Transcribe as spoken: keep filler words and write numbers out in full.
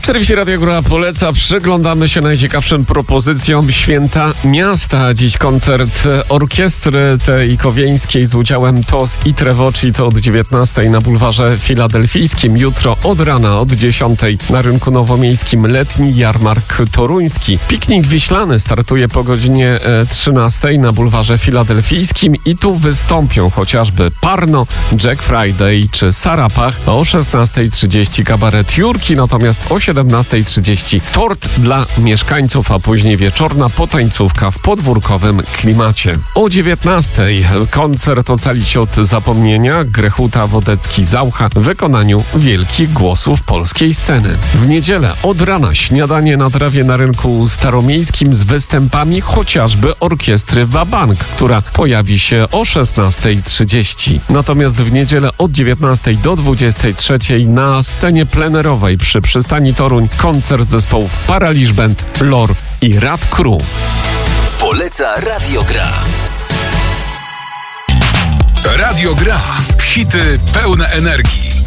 W serwisie Radio Gra poleca. Przyglądamy się najciekawszym propozycjom Święta Miasta. Dziś koncert orkiestry tej kowieńskiej z udziałem Tos i Trevoci to od dziewiętnastej na Bulwarze Filadelfijskim. Jutro od rana od dziesiątej na Rynku Nowomiejskim letni jarmark toruński. Piknik wiślany startuje po godzinie trzynastej na Bulwarze Filadelfijskim i tu wystąpią chociażby Parno, Jack Friday czy Sarapach. O szesnastej trzydzieści kabaret Jurki, natomiast o siedemnastej trzydzieści tort dla mieszkańców, a później wieczorna potańcówka w podwórkowym klimacie. O dziewiętnastej koncert Ocalić od zapomnienia Grechuta, Wodecki, Zaucha w wykonaniu wielkich głosów polskiej sceny. W niedzielę od rana śniadanie na trawie na Rynku Staromiejskim z występami chociażby orkiestry Wabank, która pojawi się o szesnastej trzydzieści. Natomiast w niedzielę od dziewiętnastej do dwudziestej trzeciej na scenie plenerowej przy przystani Toruń koncert zespołów Paraliż Band, Lor i Rad Crew. Poleca Radio Gra. Radio Gra. Hity pełne energii.